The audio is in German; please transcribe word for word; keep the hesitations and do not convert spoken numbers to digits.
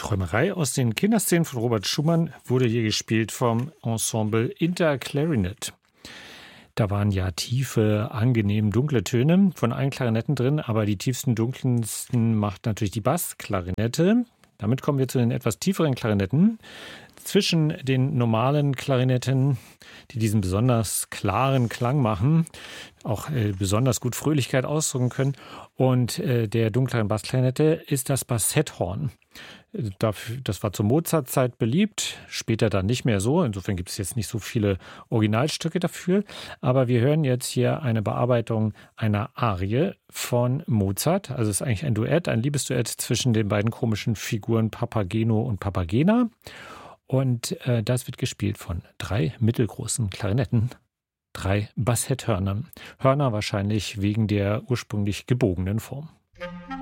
Träumerei aus den Kinderszenen von Robert Schumann wurde hier gespielt vom Ensemble Interclarinet. Da waren ja tiefe, angenehm dunkle Töne von allen Klarinetten drin, aber die tiefsten, dunkelsten macht natürlich die Bassklarinette. Damit kommen wir zu den etwas tieferen Klarinetten. Zwischen den normalen Klarinetten, die diesen besonders klaren Klang machen, auch äh, besonders gut Fröhlichkeit ausdrücken können, und äh, der dunkleren Bassklarinette ist das Bassetthorn. Das war zur Mozart-Zeit beliebt, später dann nicht mehr so. Insofern gibt es jetzt nicht so viele Originalstücke dafür. Aber wir hören jetzt hier eine Bearbeitung einer Arie von Mozart. Also es ist eigentlich ein Duett, ein Liebesduett zwischen den beiden komischen Figuren Papageno und Papagena. Und äh, das wird gespielt von drei mittelgroßen Klarinetten, drei Bassetthörnern. Hörner wahrscheinlich wegen der ursprünglich gebogenen Form.